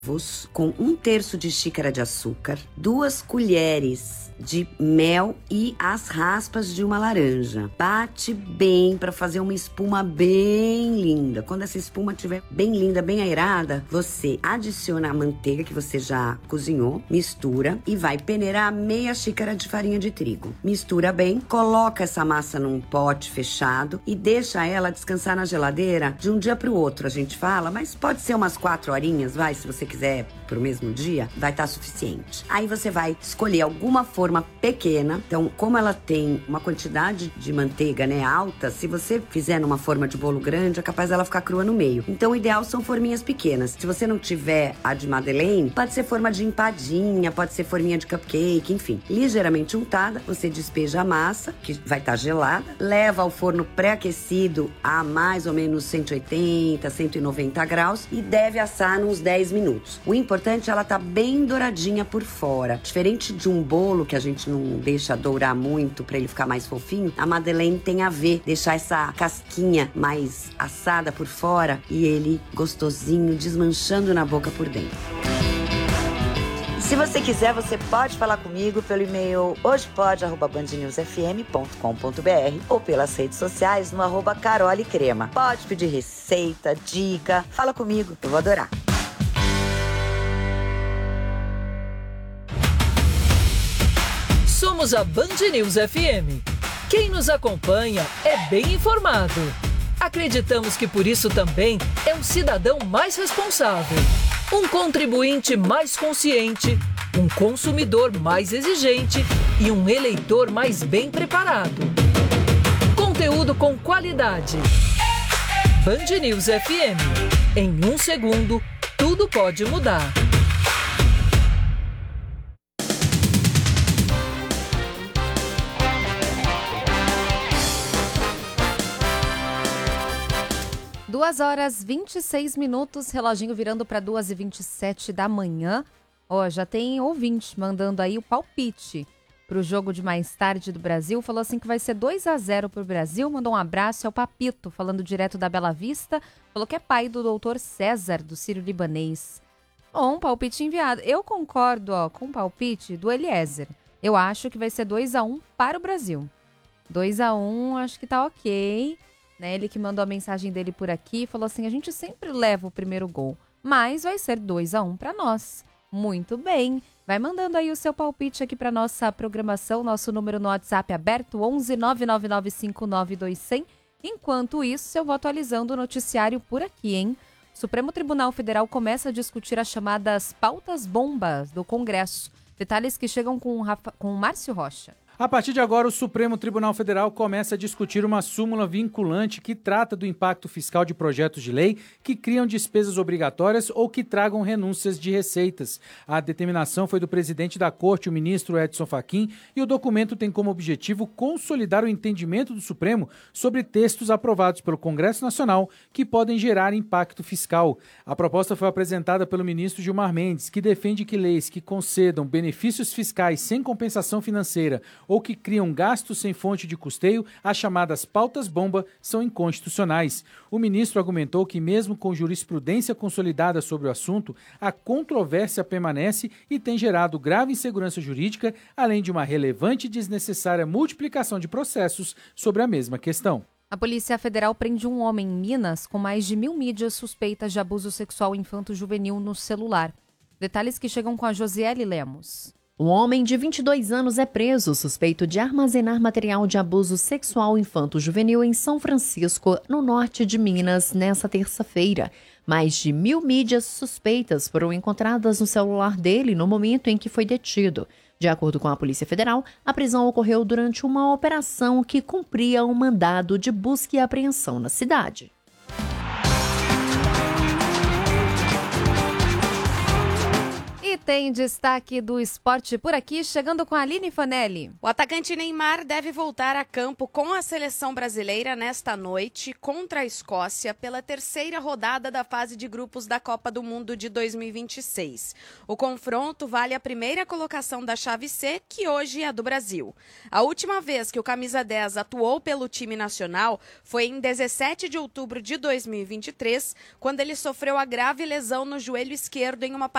com 1/3 de xícara de açúcar, 2 colheres de mel e as raspas de uma laranja. Bate bem para fazer uma espuma bem linda. Quando essa espuma estiver bem linda, bem aerada, você adiciona a manteiga que você já cozinhou, mistura e vai peneirar meia xícara de farinha de trigo. Mistura bem, coloca essa massa num pote fechado e deixa ela descansar na geladeira de um dia para o outro. A gente fala, mas pode ser umas 4 horinhas, vai, se você quiser pro mesmo dia, vai estar suficiente. Aí você vai escolher alguma forma pequena. Então, como ela tem uma quantidade de manteiga, né, alta, se você fizer numa forma de bolo grande, é capaz dela ficar crua no meio. Então, o ideal são forminhas pequenas. Se você não tiver a de Madeleine, pode ser forma de empadinha, pode ser forminha de cupcake, enfim. Ligeiramente untada, você despeja a massa, que vai estar gelada, leva ao forno pré-aquecido a mais ou menos 180, 190 graus e deve assar nos 10 minutos. O importante é ela tá bem douradinha por fora. Diferente de um bolo que a gente não deixa dourar muito para ele ficar mais fofinho, a Madeleine tem a ver deixar essa casquinha mais assada por fora e ele gostosinho, desmanchando na boca por dentro. Se você quiser, você pode falar comigo pelo e-mail hojepod@bandnewsfm.com.br ou pelas redes sociais no @carolecrema. Pode pedir receita, dica, fala comigo, eu vou adorar. Somos a Band News FM. Quem nos acompanha é bem informado. Acreditamos que por isso também é um cidadão mais responsável, um contribuinte mais consciente, um consumidor mais exigente e um eleitor mais bem preparado. Conteúdo com qualidade. Band News FM. Em 1 segundo, tudo pode mudar. Duas horas 26 minutos, reloginho virando para 2h27 da manhã. Ó, já tem ouvinte mandando aí o palpite para o jogo de mais tarde do Brasil. Falou assim que vai ser 2-0 para o Brasil. Mandou um abraço ao Papito, falando direto da Bela Vista. Falou que é pai do doutor César, do Sírio-Libanês. Bom, palpite enviado. Eu concordo com o palpite do Eliezer. Eu acho que vai ser 2-1 para o Brasil. 2-1, acho que tá ok. Né, ele que mandou a mensagem dele por aqui, falou assim, a gente sempre leva o primeiro gol, mas vai ser 2-1 para nós. Muito bem, vai mandando aí o seu palpite aqui para nossa programação, nosso número no WhatsApp aberto, 11 999592100. Enquanto isso, eu vou atualizando o noticiário por aqui, hein? O Supremo Tribunal Federal começa a discutir as chamadas pautas bombas do Congresso. Detalhes que chegam com o Márcio Rocha. A partir de agora, o Supremo Tribunal Federal começa a discutir uma súmula vinculante que trata do impacto fiscal de projetos de lei que criam despesas obrigatórias ou que tragam renúncias de receitas. A determinação foi do presidente da Corte, o ministro Edson Fachin, e o documento tem como objetivo consolidar o entendimento do Supremo sobre textos aprovados pelo Congresso Nacional que podem gerar impacto fiscal. A proposta foi apresentada pelo ministro Gilmar Mendes, que defende que leis que concedam benefícios fiscais sem compensação financeira ou que criam gastos sem fonte de custeio, as chamadas pautas-bomba, são inconstitucionais. O ministro argumentou que, mesmo com jurisprudência consolidada sobre o assunto, a controvérsia permanece e tem gerado grave insegurança jurídica, além de uma relevante e desnecessária multiplicação de processos sobre a mesma questão. A Polícia Federal prende um homem em Minas com mais de 1.000 mídias suspeitas de abuso sexual infanto-juvenil no celular. Detalhes que chegam com a Josiele Lemos. Um homem de 22 anos é preso suspeito de armazenar material de abuso sexual infanto-juvenil em São Francisco, no norte de Minas, nesta terça-feira. Mais de 1.000 mídias suspeitas foram encontradas no celular dele no momento em que foi detido. De acordo com a Polícia Federal, a prisão ocorreu durante uma operação que cumpria um mandado de busca e apreensão na cidade. E tem destaque do esporte por aqui, chegando com a Aline Fanelli. O atacante Neymar deve voltar a campo com a seleção brasileira nesta noite contra a Escócia pela terceira rodada da fase de grupos da Copa do Mundo de 2026. O confronto vale a primeira colocação da chave C, que hoje é do Brasil. A última vez que o camisa 10 atuou pelo time nacional foi em 17 de outubro de 2023, quando ele sofreu a grave lesão no joelho esquerdo em uma